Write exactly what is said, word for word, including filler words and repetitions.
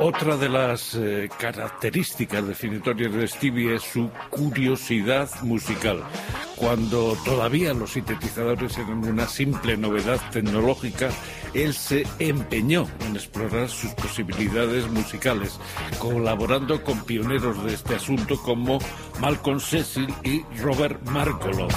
Otra de las eh, características definitorias de Stevie es su curiosidad musical. Cuando todavía los sintetizadores eran una simple novedad tecnológica, él se empeñó en explorar sus posibilidades musicales, colaborando con pioneros de este asunto como Malcolm Cecil y Robert Margolin.